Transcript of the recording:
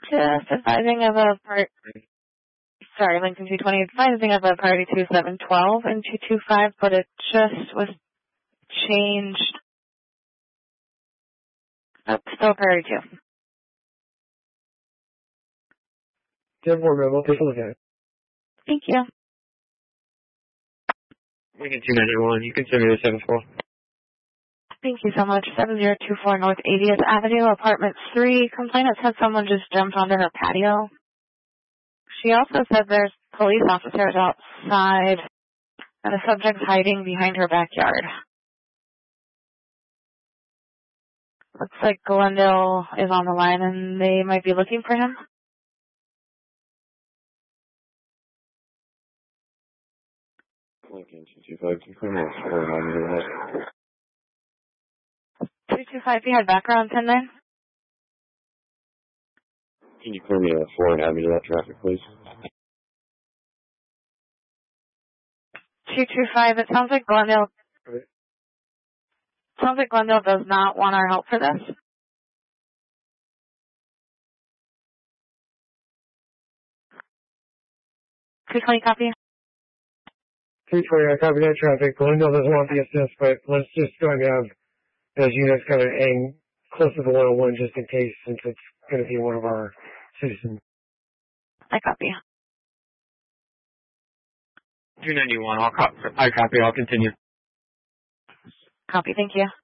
Just advising of a part. Sorry, Lincoln 220 advising of a party 2712 and 225, but it just was changed. Oh, still priority 2. 10-4, man. We'll take a look at it. Thank you. Lincoln 291, you can send me the 7-4. Thank you so much. 7024 North 80th Avenue, Apartment 3. Complainant said someone just jumped onto her patio. She also said there's police officers outside and a subject's hiding behind her backyard. Looks like Glendale is on the line and they might be looking for him. Lincoln 225, confirm that's 4-9. 225, you had background 10-9? Can you clear me a 4 and add me to that traffic, please? 225, it sounds like Glendale. Sounds like Glendale does not want our help for this. 220 copy. 320, I copy that traffic. Glendale doesn't want the assist, but let's just go ahead and have those units kind of aim close to the 101 just in case, since it's going to be one of our citizens. I copy. 291, I copy, I'll continue. Copy, thank you.